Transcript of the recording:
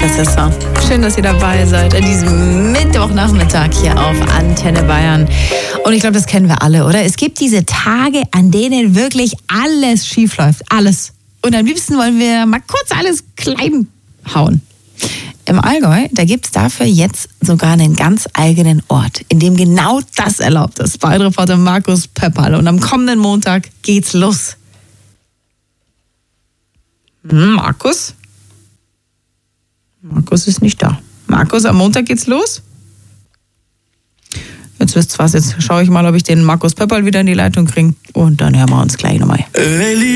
Saison. Schön, dass ihr dabei seid an diesem Mittwochnachmittag hier auf Antenne Bayern. Und ich glaube, das kennen wir alle, oder? Es gibt diese Tage, an denen wirklich alles schief läuft. Alles. Und am liebsten wollen wir mal kurz alles klein hauen. Im Allgäu, da gibt es dafür jetzt sogar einen ganz eigenen Ort, in dem genau das erlaubt ist. Bayern-Reporter Markus Pöpperl. Und am kommenden Montag geht's los. Markus? Markus ist nicht da. Markus, am Montag geht's los? Jetzt wisst ihr was, jetzt schaue ich mal, ob ich den Markus Pöpperl wieder in die Leitung kriege. Und dann hören wir uns gleich nochmal.